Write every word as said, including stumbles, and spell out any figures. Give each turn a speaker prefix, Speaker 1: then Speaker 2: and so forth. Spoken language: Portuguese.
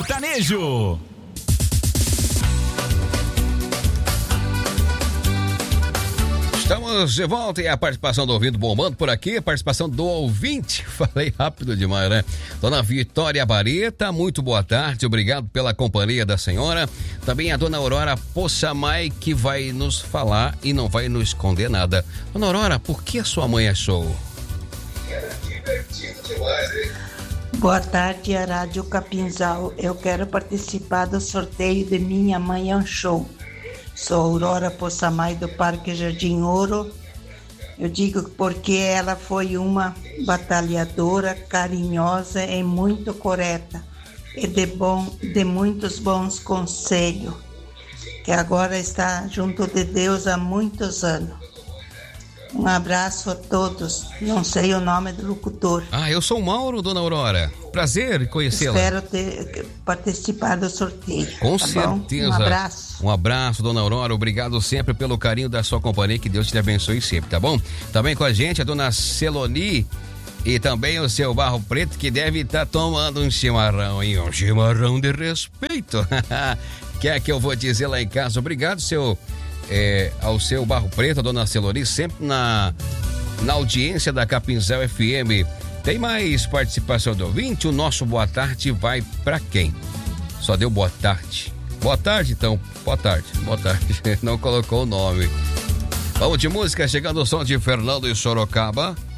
Speaker 1: Sertanejo.
Speaker 2: Estamos de volta e a participação do ouvinte bombando por aqui, a participação do ouvinte, falei rápido demais, né? Dona Vitória Bareta, muito boa tarde, obrigado pela companhia da senhora. Também a dona Aurora Poçamai, que vai nos falar e não vai nos esconder nada. Dona Aurora, por que a sua mãe é show?
Speaker 3: Era divertido demais, hein? Boa tarde, a Rádio Capinzal. Eu quero participar do sorteio de Minha Mãe é um Show. Sou Aurora Poçamai do Parque Jardim Ouro. Eu digo porque ela foi uma batalhadora, carinhosa e muito correta. E de, bom, de muitos bons conselhos. Que agora está junto de Deus há muitos anos. Um abraço a todos. Não sei o nome do locutor.
Speaker 2: Ah, eu sou o Mauro, dona Aurora. Prazer em conhecê-la.
Speaker 3: Espero ter, participar do sorteio.
Speaker 2: Com
Speaker 3: tá
Speaker 2: certeza.
Speaker 3: Bom? Um abraço.
Speaker 2: Um abraço, dona Aurora. Obrigado sempre pelo carinho da sua companhia. Que Deus te abençoe sempre, tá bom? Também com a gente a dona Celoni e também o seu Barro Preto, que deve estar tá tomando um chimarrão, hein? Um chimarrão de respeito. Que é que eu vou dizer lá em casa. Obrigado, seu... É, ao seu Barro Preto, a dona Celoni, sempre na, na audiência da Capinzal F M. Tem mais participação do ouvinte? O nosso boa tarde vai pra quem? Só deu boa tarde. Boa tarde, então. Boa tarde. Boa tarde. Não colocou o nome. Vamos de música, chegando o som de Fernando e Sorocaba.